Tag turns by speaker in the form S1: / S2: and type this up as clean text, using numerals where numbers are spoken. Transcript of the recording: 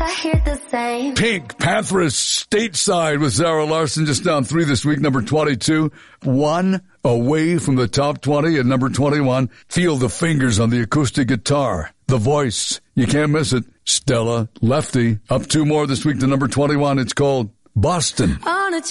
S1: I hear the same.
S2: Pink Panthers stateside with Zara Larsson, just down 3 this week, number 22. 1 away from the top 20 at number 21. Feel the fingers on the acoustic guitar. The voice. You can't miss it. Stella Lefty. Up 2 more this week to number 21. It's called Boston.
S1: On a